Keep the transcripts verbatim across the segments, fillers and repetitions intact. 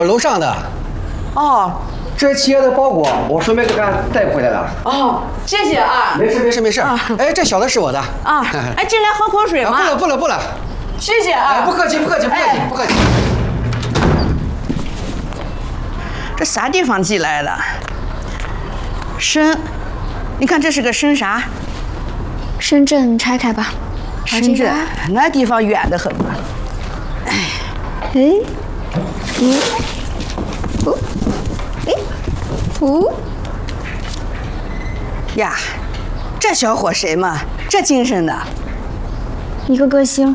楼上的。 哦。 这是企业的包裹，我顺便给俺带回来的。 哦，谢谢啊。 没事没事没事。啊、哎，这小的是我的。 啊，哎，进来喝口水嘛。 啊、不了不了不了。 谢谢啊。 哎，不客气不客气不客气、哎、不客气。 这啥地方寄来的？参，你看这是个参啥？ 深圳，拆开吧。 深圳那地方远得很嘛。哎， 哎，嗯，哦。 哦， 呀，这小伙谁嘛？这精神的， 一个歌星。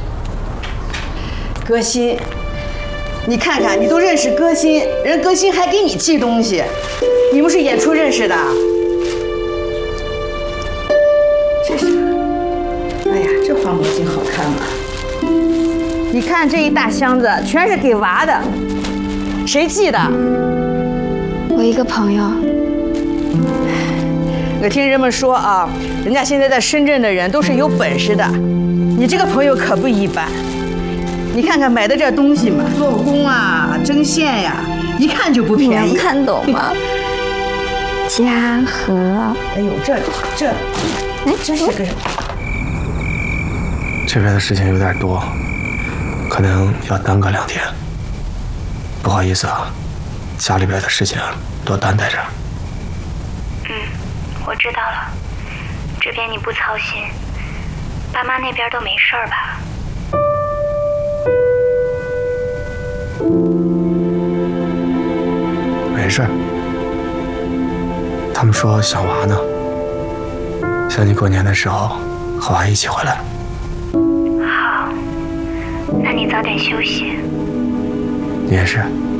歌星，你看看，你都认识歌星，人歌星还给你寄东西，你们是演出认识的？这是，哎呀，这花毛巾好看吗？你看这一大箱子，全是给娃的，谁寄的？ 我一个朋友， 我听人们说啊，人家现在在深圳的人都是有本事的，你这个朋友可不一般。你看看买的这东西嘛，做工啊、针线呀，一看就不便宜。 你能看懂吗？嘉禾。 哎呦，这这，哎，这是个。 这边的事情有点多，可能要耽搁两天。不好意思啊。 家里边的事情多担待着。 嗯，我知道了。这边你不操心，爸妈那边都没事儿吧？ 没事。他们说想娃呢，想你过年的时候和娃一起回来。 好，那你早点休息。 你也是。